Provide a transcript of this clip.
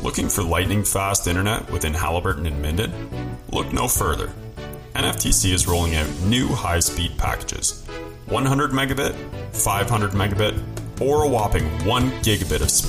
Looking for lightning-fast internet within Haliburton and Minden? Look no further. NFTC is rolling out new high-speed packages. 100 megabit, 500 megabit, or a whopping 1 gigabit of speed